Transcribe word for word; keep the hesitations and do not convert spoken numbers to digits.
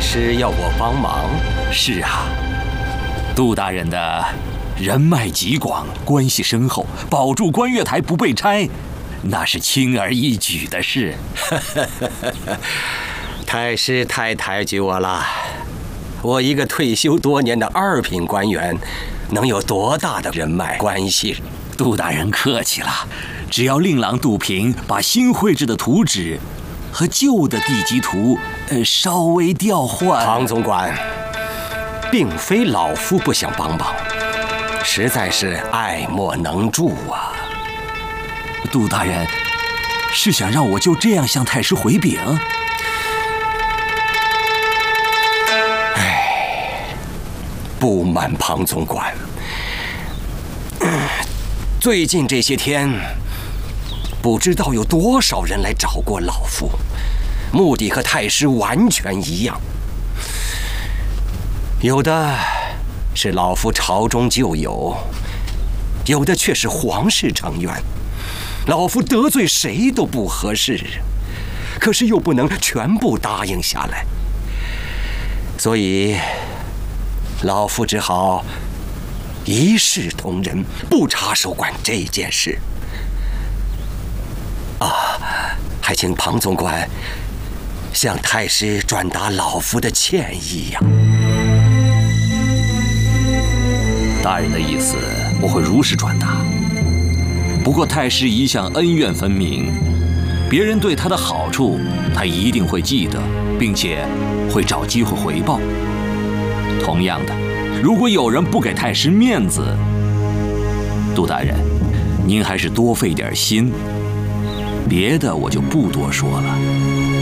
师要我帮忙？ 是啊，杜大人的人脉极广，关系深厚，保住观月台不被拆，那是轻而易举的事。 太师太抬举我了。我一个退休多年的二品官员，能有多大的人脉关系？ 杜大人客气了，只要令郎杜平把新绘制的图纸和旧的地基图，呃，稍微调换。 庞总管，并非老夫不想帮忙，实在是爱莫能助啊。 杜大人是想让我就这样向太师回禀？ 不瞒庞总管，最近这些天，不知道有多少人来找过老夫，目的和太师完全一样。有的是老夫朝中旧友，有的却是皇室成员。老夫得罪谁都不合适，可是又不能全部答应下来，所以老夫只好一视同仁，不插手管这件事。啊，还请庞总管向太师转达老夫的歉意呀。 大人的意思我会如实转达。不过太师一向恩怨分明，别人对他的好处，他一定会记得，并且会找机会回报。同样的，如果有人不给太师面子，杜大人，您还是多费点心，别的我就不多说了。